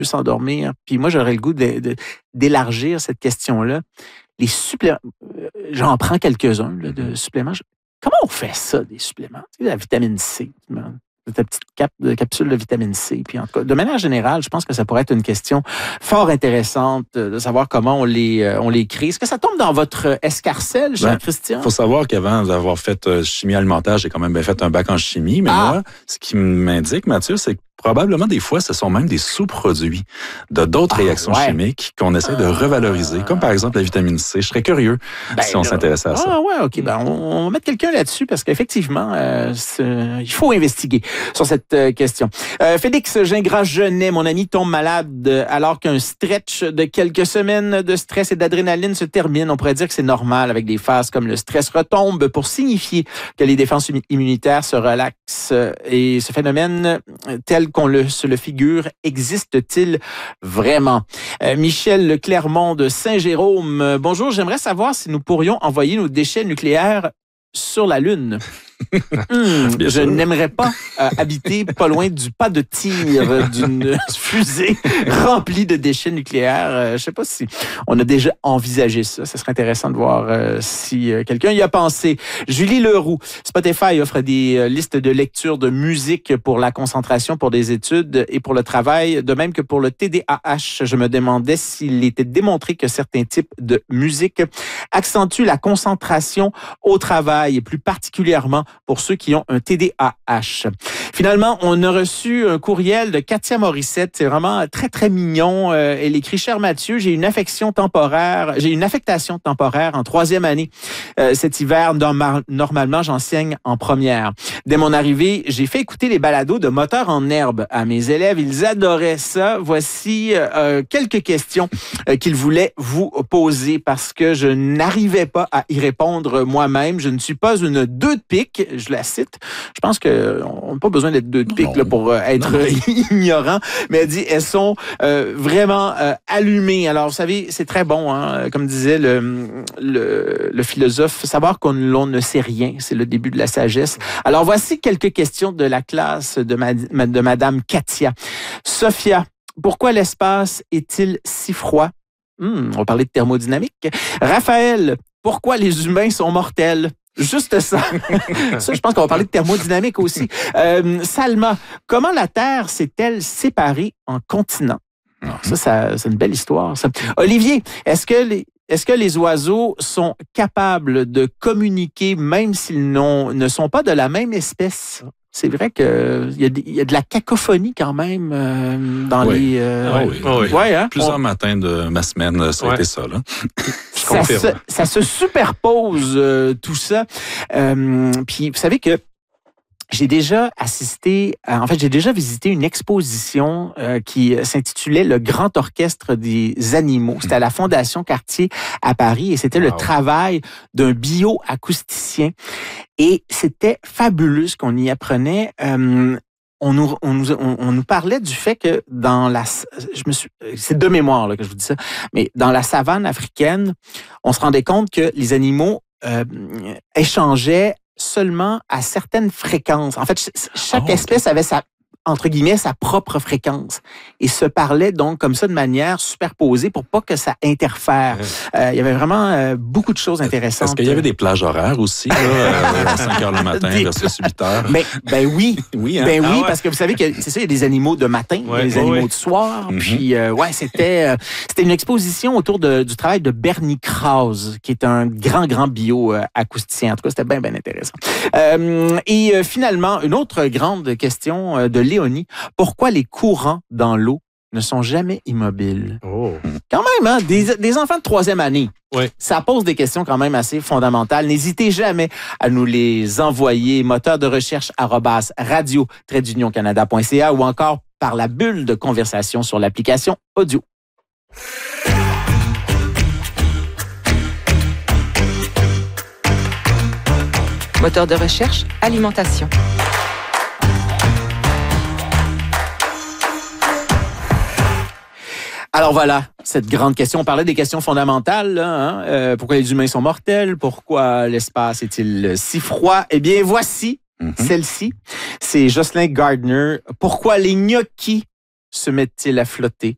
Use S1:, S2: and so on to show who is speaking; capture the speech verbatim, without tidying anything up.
S1: s'endormir. Puis moi, j'aurais le goût de, de, d'élargir cette question-là. Les suppléments, j'en prends quelques-uns là, de suppléments. Comment on fait ça, des suppléments? Tu sais, la vitamine C, ta petite cap, de capsule de vitamine C. Puis en tout cas, de manière générale, je pense que ça pourrait être une question fort intéressante de savoir comment on les, on les crée. Est-ce que ça tombe dans votre escarcelle, cher ben, Christian?
S2: Il faut savoir qu'avant d'avoir fait chimie alimentaire, j'ai quand même bien fait un bac en chimie. Mais ah. moi, ce qui m'indique, Mathieu, c'est que probablement, des fois, ce sont même des sous-produits de d'autres ah, réactions ouais. chimiques qu'on essaie de revaloriser, ah. comme par exemple la vitamine C. Je serais curieux ben, si on là, s'intéressait à ça.
S1: Ah ouais, OK. Ben, on, on va mettre quelqu'un là-dessus parce qu'effectivement, euh, il faut investiguer sur cette euh, question. Euh, Félix Gingras-Genet, mon ami, tombe malade alors qu'un stretch de quelques semaines de stress et d'adrénaline se termine. On pourrait dire que c'est normal avec des phases comme le stress retombe pour signifier que les défenses immunitaires se relaxent. Et ce phénomène tel qu'on le, se le figure, existe-t-il vraiment? Euh, Michel Clermont de Saint-Jérôme, euh, bonjour, j'aimerais savoir si nous pourrions envoyer nos déchets nucléaires sur la Lune. Hum, je sûr. n'aimerais pas euh, habiter pas loin du pas de tir d'une fusée remplie de déchets nucléaires. Euh, je sais pas si on a déjà envisagé ça. Ce serait intéressant de voir euh, si euh, quelqu'un y a pensé. Julie Leroux, Spotify offre des euh, listes de lecture de musique pour la concentration, pour des études et pour le travail, de même que pour le T D A H. Je me demandais s'il était démontré que certains types de musique accentuent la concentration au travail et plus particulièrement pour ceux qui ont un T D A H. Finalement, on a reçu un courriel de Katia Morissette. C'est vraiment très, très mignon. Euh, elle écrit « Cher Mathieu, j'ai une affection temporaire, j'ai une affectation temporaire en troisième année. Euh, cet hiver, normal, normalement, j'enseigne en première. Dès mon arrivée, j'ai fait écouter les balados de Moteurs en herbe à mes élèves. Ils adoraient ça. Voici euh, quelques questions euh, qu'ils voulaient vous poser parce que je n'arrivais pas à y répondre moi-même. Je ne suis pas une deux de pique. Je la cite. Je pense qu'on n'a pas besoin d'être deux de pique là, pour euh, être euh, ignorant, mais elle dit elles sont euh, vraiment euh, allumées. Alors, vous savez, c'est très bon, hein, comme disait le, le, le philosophe, savoir qu'on l'on ne sait rien, c'est le début de la sagesse. Alors, voici quelques questions de la classe de, ma, de Madame Katia. Sophia, pourquoi l'espace est-il si froid? Hum, on va parler de thermodynamique. Raphaël, pourquoi les humains sont mortels? Juste ça. Ça, je pense qu'on va parler de thermodynamique aussi. Euh, Salma, comment la Terre s'est-elle séparée en continents? Alors, ça, ça, c'est une belle histoire, ça. Olivier, est-ce que les, est-ce que les oiseaux sont capables de communiquer même s'ils n'ont, ne sont pas de la même espèce? C'est vrai qu'il y, y a de la cacophonie quand même euh, dans oui. les... Euh,
S2: ah oui.
S1: oui. Ouais, hein?
S2: Plusieurs On... matins de ma semaine, ça a ouais. été ça. Là.
S1: ça, se, ça se superpose, euh, tout ça. Euh, puis, vous savez que j'ai déjà assisté, à, en fait, j'ai déjà visité une exposition euh, qui s'intitulait Le Grand Orchestre des animaux. C'était à la Fondation Cartier à Paris et c'était wow. le travail d'un bioacousticien. Et c'était fabuleux ce qu'on y apprenait. Euh, on nous, on, nous, on, on nous parlait du fait que dans la... je me suis, c'est de mémoire là, que je vous dis ça, mais dans la savane africaine, on se rendait compte que les animaux euh, échangeaient seulement à certaines fréquences. En fait, chaque oh, espèce okay. avait sa, entre guillemets, sa propre fréquence et se parlait donc comme ça de manière superposée pour pas que ça interfère. Ouais. Euh, il y avait vraiment euh, beaucoup de choses intéressantes.
S2: Est-ce qu'il y avait des plages horaires aussi, là, euh, à cinq heures le matin des... versus huit heures?
S1: Ben, ben oui.
S2: oui, hein?
S1: Ben
S2: ah
S1: oui,
S2: ouais.
S1: parce que vous savez que c'est ça, il y a des animaux de matin, ouais, des ouais, animaux ouais. de soir. Mm-hmm. Puis, euh, ouais, c'était, euh, c'était une exposition autour de, du travail de Bernie Krause, qui est un grand, grand bio-acousticien. En tout cas, c'était bien, bien intéressant. Euh, et euh, finalement, une autre grande question euh, de Léonie. Pourquoi les courants dans l'eau ne sont jamais immobiles? Oh. Quand même, hein? Des, des enfants de troisième année. Oui. Ça pose des questions quand même assez fondamentales. N'hésitez jamais à nous les envoyer. Moteur de recherche arobase radio trait d'union canada point c a ou encore par la bulle de conversation sur l'application audio.
S3: Moteur de recherche, alimentation.
S1: Alors voilà, cette grande question. On parlait des questions fondamentales. Là, hein? euh, pourquoi les humains sont mortels? Pourquoi l'espace est-il si froid? Eh bien, voici mm-hmm. celle-ci. C'est Jocelyn Gardner. Pourquoi les gnocchis se mettent-ils à flotter